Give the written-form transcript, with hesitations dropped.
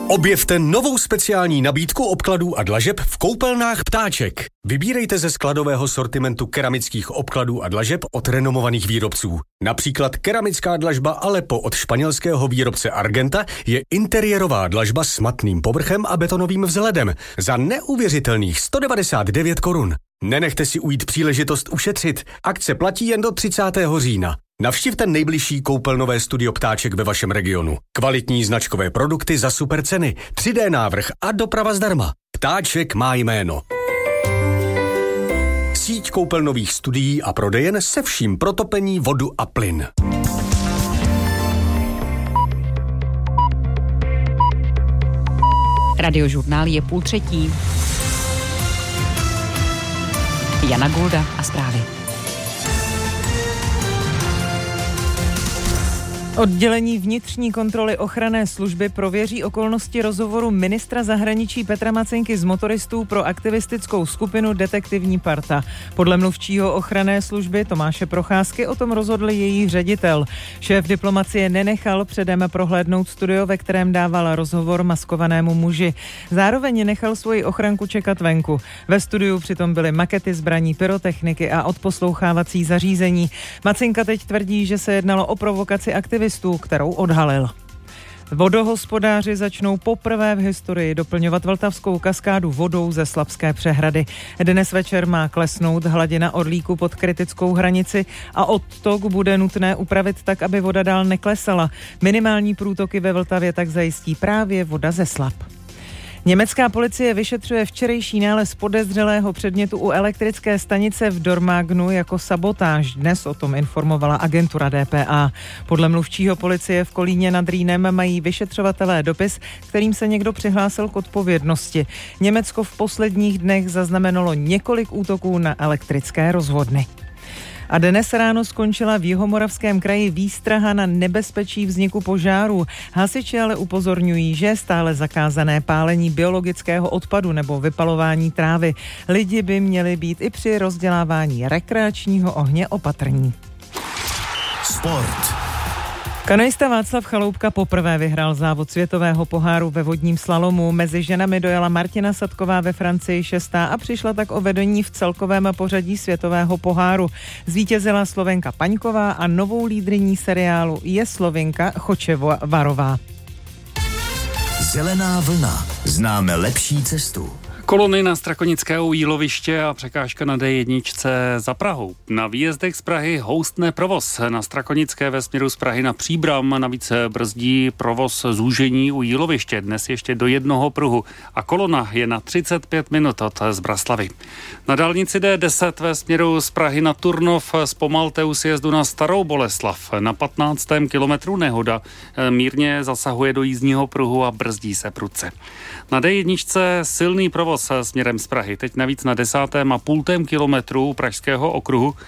Objevte novou speciální nabídku obkladů a dlažeb v koupelnách Ptáček. Vybírejte ze skladového sortimentu keramických obkladů a dlažeb od renomovaných výrobců. Například keramická dlažba Aleppo od španělského výrobce Argenta je interiérová dlažba s matným povrchem a betonovým vzhledem za neuvěřitelných 199 korun. Nenechte si ujít příležitost ušetřit. Akce platí jen do 30. října. Navštivte nejbližší koupelnové studio Ptáček ve vašem regionu. Kvalitní značkové produkty za super ceny, 3D návrh a doprava zdarma. Ptáček má jméno. Síť koupelnových studií a prodejen se vším pro topení, vodu a plyn. Radiožurnál je 2:30. Jana Gulda a zprávy. Oddělení vnitřní kontroly ochranné služby prověří okolnosti rozhovoru ministra zahraničí Petra Macynky z motoristů pro aktivistickou skupinu Detektivní parta. Podle mluvčího ochranné služby Tomáše Procházky o tom rozhodl její ředitel. Šéf diplomacie nenechal předem prohlédnout studio, ve kterém dával rozhovor maskovanému muži. Zároveň nechal svoji ochranku čekat venku. Ve studiu přitom byly makety zbraní, pyrotechniky a odposlouchávací zařízení. Macynka teď tvrdí, že se jednalo o provokaci aktivistů, kterou odhalil. Vodohospodáři začnou poprvé v historii doplňovat Vltavskou kaskádu vodou ze Slapské přehrady. Dnes večer má klesnout hladina Orlíku pod kritickou hranici a odtok bude nutné upravit tak, aby voda dál neklesala. Minimální průtoky ve Vltavě tak zajistí právě voda ze Slap. Německá policie vyšetřuje včerejší nález podezřelého předmětu u elektrické stanice v Dormagnu jako sabotáž. Dnes o tom informovala agentura DPA. Podle mluvčího policie v Kolíně nad Rýnem mají vyšetřovatelé dopis, kterým se někdo přihlásil k odpovědnosti. Německo v posledních dnech zaznamenalo několik útoků na elektrické rozvodny. A dnes ráno skončila v Jihomoravském kraji výstraha na nebezpečí vzniku požáru. Hasiči ale upozorňují, že je stále zakázané pálení biologického odpadu nebo vypalování trávy. Lidi by měli být i při rozdělávání rekreačního ohně opatrní. Sport. Kanoista Václav Chaloupka poprvé vyhrál závod světového poháru ve vodním slalomu. Mezi ženami dojela Martina Sadková ve Francii 6. a přišla tak o vedení v celkovém pořadí světového poháru. Zvítězila Slovenka Paňková a novou lídryní seriálu je Slovinka Chočevarová. Zelená vlna. Známe lepší cestu. Kolony na Strakonického jíloviště a překážka na D1 za Prahou. Na výjezdech z Prahy houstne provoz. Na Strakonické ve směru z Prahy na Příbram navíc brzdí provoz zúžení u jíloviště. Dnes ještě do jednoho pruhu. A kolona je na 35 minut od Zbraslavy. Na dálnici D10 ve směru z Prahy na Turnov zpomalte u sjezdu na Starou Boleslav. Na 15. kilometru nehoda mírně zasahuje do jízdního pruhu a brzdí se prudce. Na D1 silný provoz směrem z Prahy. Teď navíc na 10. a půltém kilometru Pražského okruhu